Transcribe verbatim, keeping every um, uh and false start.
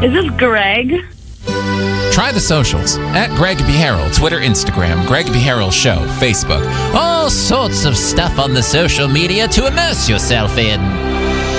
Is this Greg? Try the socials at Greg B. Harrell, Twitter, Instagram, Greg B. Harrell Show, Facebook. All sorts of stuff on the social media to immerse yourself in.